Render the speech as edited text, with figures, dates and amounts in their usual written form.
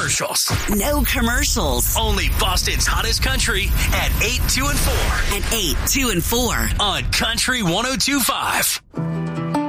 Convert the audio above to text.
commercials. No commercials. Only Boston's hottest country at 8, 2, and 4. At 8, 2, and 4. On Country 102.5.